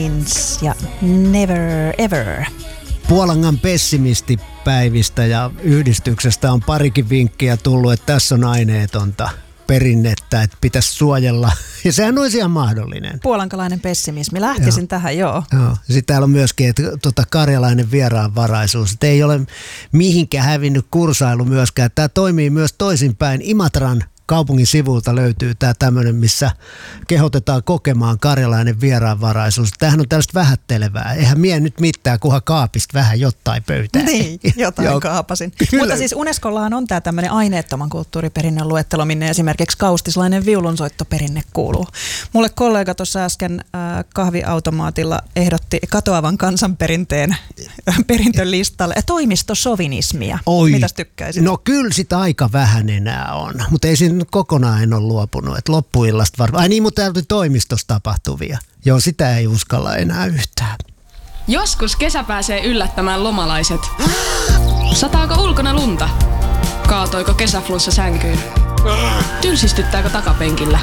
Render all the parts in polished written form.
ja Never Ever. Puolangan pessimistipäivistä ja yhdistyksestä on parikin vinkkiä tullut, että tässä on aineetonta perinnettä, että pitäisi suojella. Ja sehän olisi ihan mahdollinen. Puolankalainen pessimismi. Lähtisin tähän, joo. Sitten täällä on myöskin, että karjalainen vieraanvaraisuus. Että ei ole mihinkään hävinnyt kursailu myöskään. Tämä toimii myös toisinpäin. Imatran kaupungin sivulta löytyy tämä tämmöinen, missä kehotetaan kokemaan karjalainen vieraanvaraisuus. Tämähän on tällaista vähättelevää. Eihän mie nyt mitään, kunhan kaapista vähän jotain pöytään. Niin, jotain kaapasin. Mutta siis Unescollahan on tämä tämmöinen aineettoman kulttuuriperinnön luettelo, minne esimerkiksi kaustislainen viulunsoittoperinne kuuluu. Mulle kollega tuossa äsken kahviautomaatilla ehdotti katoavan kansanperinteen perintölistalle toimistosovinismia. Mitäs tykkäisit? No kyllä sitä aika vähän enää on, mutta ei siinä kokonaan en ole luopunut, että loppuillasta varmaan. Ai niin, mutta täällä oli toimistossa tapahtuvia. Joo, sitä ei uskalla enää yhtään. Joskus kesä pääsee yllättämään lomalaiset. Sataako ulkona lunta? Kaatoiko kesäflunssa sänkyyn? Tylsistyttääkö takapenkillä?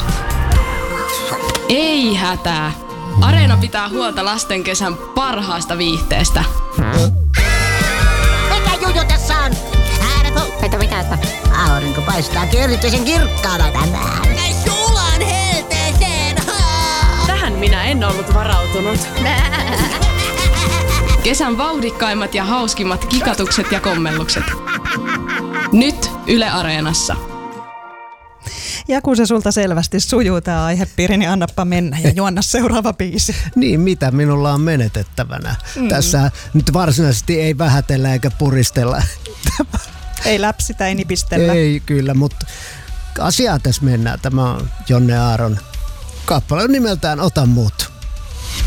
Ei hätää. Areena pitää huolta lasten kesän parhaasta viihteestä. Mikä juju tässä on? Että mitä sitä? Aurinko paistaa erityisen kirkkaana tänään. Sulan helteeseen! Tähän minä en ollut varautunut. Kesän vauhdikkaimmat ja hauskimmat kikatukset ja kommellukset. Nyt Yle Areenassa. Ja kun se sulta selvästi sujuu tämä aihepiiri, niin annappa mennä ja juonna seuraava biisi. Niin, mitä minulla on menetettävänä? Tässä nyt varsinaisesti ei vähätellä eikä puristella. Ei läpsitä, ei nipistellä. Ei kyllä, mutta asiaa tässä mennään. Tämä on Jonne Aaron kappale nimeltään Ota mut.